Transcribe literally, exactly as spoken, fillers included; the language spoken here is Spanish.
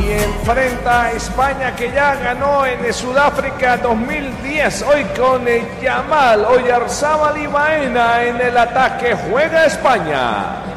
y enfrenta a España, que ya ganó en Sudáfrica dos mil diez. Hoy con Yamal Oyarzábal y Baena en el ataque juega España.